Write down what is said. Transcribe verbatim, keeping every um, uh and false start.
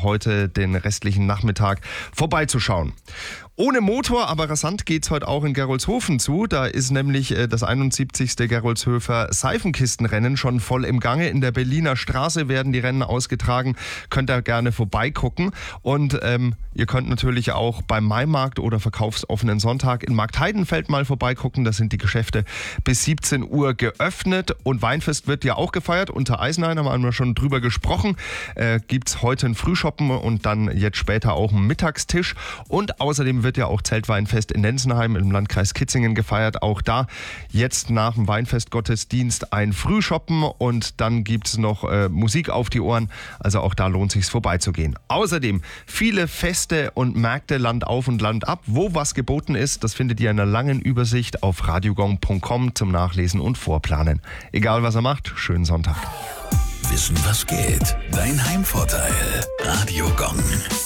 heute den restlichen Nachmittag vorbeizuschauen. Ohne Motor, aber rasant geht's heute auch in Gerolzhofen zu. Da ist nämlich das einundsiebzigste Gerolzhöfer Seifenkistenrennen schon voll im Gange. In der Berliner Straße werden die Rennen ausgetragen. Könnt ihr gerne vorbeigucken. Und ähm, ihr könnt natürlich auch beim Maimarkt oder verkaufsoffenen Sonntag in Markt Heidenfeld mal vorbeigucken. Da sind die Geschäfte bis siebzehn Uhr geöffnet. Und Weinfest wird ja auch gefeiert. Unter Eisenhain haben wir schon drüber gesprochen. Äh, gibt's heute ein Frühschoppen und dann jetzt später auch einen Mittagstisch. Und außerdem wird ja auch Zeltweinfest in Nensenheim im Landkreis Kitzingen gefeiert. Auch da jetzt nach dem Weinfest-Gottesdienst ein Frühschoppen und dann gibt es noch äh, Musik auf die Ohren. Also auch da lohnt es sich vorbeizugehen. Außerdem viele Feste und Märkte Land auf und Land ab. Wo was geboten ist, das findet ihr in einer langen Übersicht auf radiogong punkt com zum Nachlesen und Vorplanen. Egal was er macht, schönen Sonntag. Wissen, was geht. Dein Heimvorteil. Radio Gong.